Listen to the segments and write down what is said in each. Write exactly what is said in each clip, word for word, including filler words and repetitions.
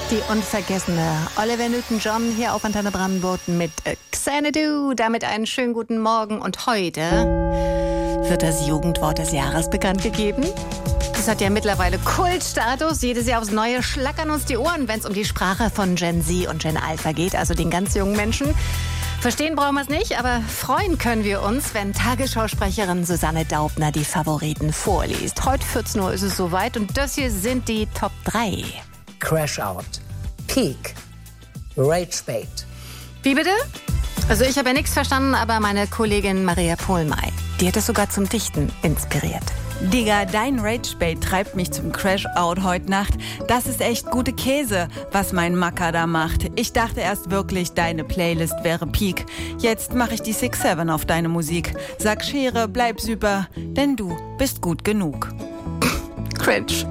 Die unvergessene Oliver Newton-John hier auf Antenne Brandenburg mit Xanadu. Damit einen schönen guten Morgen. Und heute wird das Jugendwort des Jahres bekannt gegeben. Das hat ja mittlerweile Kultstatus. Jedes Jahr aufs Neue schlackern uns die Ohren, wenn es um die Sprache von Gen Z und Gen Alpha geht, also den ganz jungen Menschen. Verstehen brauchen wir es nicht, aber freuen können wir uns, wenn Tagesschausprecherin Susanne Daubner die Favoriten vorliest. Heute vierzehn Uhr ist es soweit und das hier sind die Top drei. Crash Out, Peak, Rage Bait. Wie bitte? Also ich habe ja nichts verstanden, aber meine Kollegin Maria Pohlmey, die hat es sogar zum Dichten inspiriert. Digga, dein Rage-Bait treibt mich zum Crash-Out heute Nacht. Das ist echt gute Käse, was mein Macker da macht. Ich dachte erst wirklich, deine Playlist wäre Peak. Jetzt mache ich die six seven auf deine Musik. Sag Schere, bleib super, denn du bist gut genug. Cringe.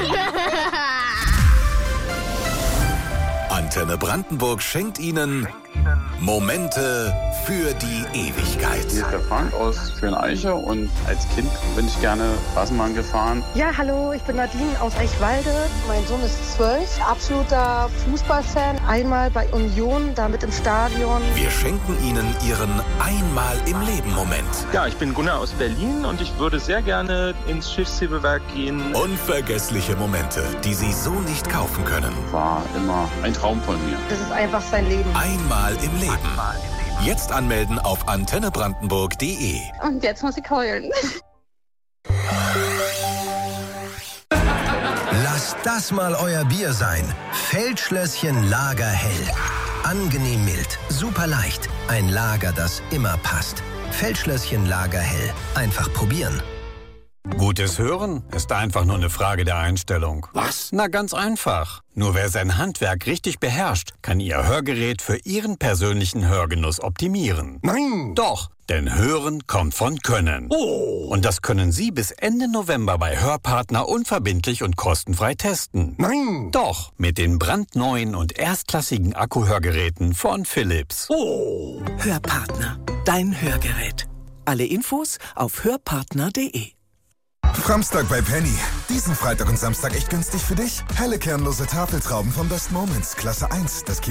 Antenne Brandenburg schenkt Ihnen Momente für die Ewigkeit. Hier ist der Frank aus Schöneiche und als Kind bin ich gerne Straßenbahn gefahren. Ja, hallo, ich bin Nadine aus Eichwalde. Mein Sohn ist zwölf, absoluter Fußballfan. Einmal bei Union, damit im Stadion. Wir schenken Ihnen Ihren Einmal im Leben Moment. Ja, ich bin Gunnar aus Berlin und ich würde sehr gerne ins Schiffshebewerk gehen. Unvergessliche Momente, die Sie so nicht kaufen können. War immer ein Traum von mir. Das ist einfach sein Leben. Einmal im Leben. Jetzt anmelden auf antenne brandenburg punkt de. Und jetzt muss ich heulen. Lasst das mal euer Bier sein. Feldschlösschen Lager hell. Angenehm mild, super leicht. Ein Lager, das immer passt. Feldschlösschen Lager hell. Einfach probieren. Gutes Hören ist einfach nur eine Frage der Einstellung. Was? Na, ganz einfach. Nur wer sein Handwerk richtig beherrscht, kann Ihr Hörgerät für Ihren persönlichen Hörgenuss optimieren. Nein! Doch, denn Hören kommt von Können. Oh! Und das können Sie bis Ende November bei Hörpartner unverbindlich und kostenfrei testen. Nein! Doch, mit den brandneuen und erstklassigen Akkuhörgeräten von Philips. Oh! Hörpartner, dein Hörgerät. Alle Infos auf hörpartner punkt de. Samstag bei Penny. Diesen Freitag und Samstag echt günstig für dich. Helle kernlose Tafeltrauben von Best Moments, Klasse eins. Das Kilo